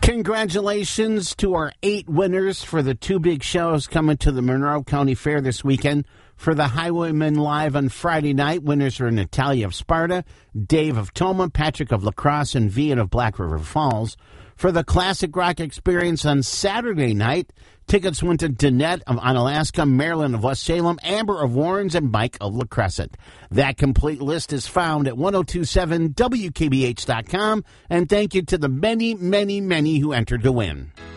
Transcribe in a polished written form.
Congratulations to our 8 winners for the 2 big shows coming to the Monroe County Fair this weekend. For the Highwaymen Live on Friday night, winners are Natalia of Sparta, Dave of Toma, Patrick of La Crosse, and Vian of Black River Falls. For the Classic Rock Experience on Saturday night, tickets went to Danette of Onalaska, Marilyn of West Salem, Amber of Warrens, and Mike of La Crescent. That complete list is found at 1027WKBH.com, and thank you to the many, many, many who entered to win.